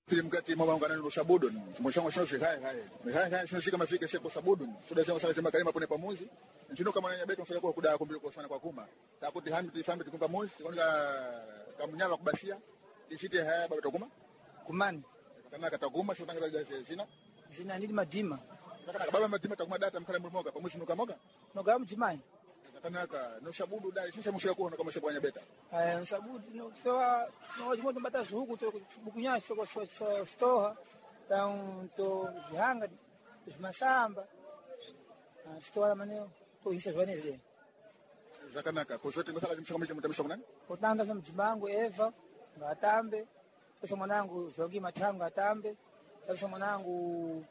mkati mwa ngana no sabudo mshongo shino hai shino shika mafika sheko sabudo suda sema sala chama kalima pone pamuzi ntino kama nyanya beto mfanya kwa kuda kumbili kwa sana kwa kuma takuti hambi fambi tukumpa muzi tukonga kamunyama kubasia ishite haya baba tukuma kumani kana katakuma sio tanga zina ndili majima kana baba madima takuma data mkala mmoga pamuzi nukamoga noga mjimai kanaka no sabudo dai shisha mshoko kama shabu nyanya beta sabudo no toa no jimoto batasu huku to bukunyasho kwa stoha to jihanga masamba stoa maneo to hisa zwane zakanaka ko zote ngosaka mshoko nani kutanga za mjimangu Eva ngatambe sasa mwanangu Zogi Matanga atambe sasa mwanangu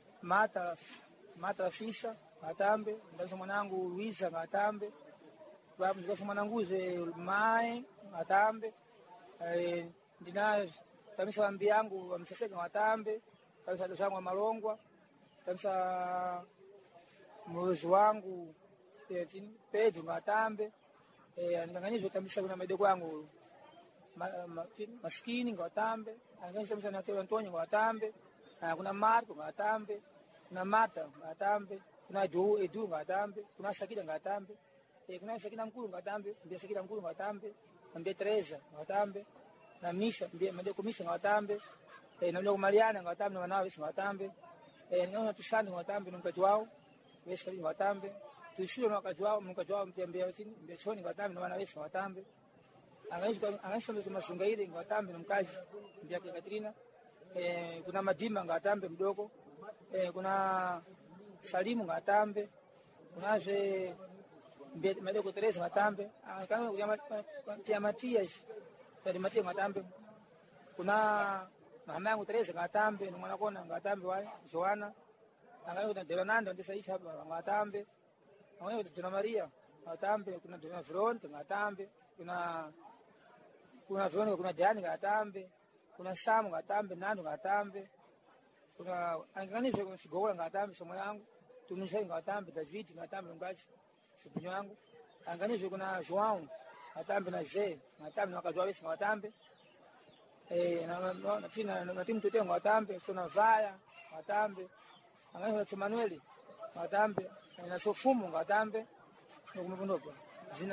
Mata Fisa atambe sasa mwanangu Luisa ngatambe babu sasa mwanangu ze Mai atambe ndina tamisa wambi yangu wamseseka watambe sasa ndo wangu Malongwa sasa mwozi wangu Pedro ngatambe anganyizo tamisa kuna medeko wangu maskini ngatambe anganisha msana Teo Antonio ngatambe kuna Marco ngatambe kuna Mata ngatambe kuna Edu ngatambe kuna Sakida ngatambe kuna Sakida mkuru ngatambe mbia Sakida mkuru ngatambe mbia Teresa ngatambe na Misha mbia madeko Misha ngatambe na mdogo Mariana ngatambe na wanawe ngatambe naona tusani ngatambe mkaji wao wesi ngatambe tushiro na wakaji wao mbia chini mbia choni ngatambe na wanawe ngatambe anganisha masunga ile ngatambe na mkazi mbia Katrina kuna Majima ngatambe mdogo kuna Salimu ngatambe kuna je mbia madeko Teresa ngatambe kana ya Matias ya Matias ngatambe kuna mama yangu Teresa ngatambe na mwana kona ngatambe wa Joana angayo Delanando ndisa isha ngatambe angayo Dona Maria ngatambe kuna Dona Front ngatambe kuna Veronica kuna Diana ngatambe kuna Samu ngatambe Nando ngatambe kuna anganisho kwa Shigola ngatambe somo yangu tunisha ngatambe David ngatambe ngachi sibunyo yangu anganisho kuna João ngatambe na Zee ngatambe na wakajwa wesi ngatambe na timu tuteo ngatambe tuna Vaya ngatambe anganisho na Manueli ngatambe na Sofumu ngatambe ngokumbunopo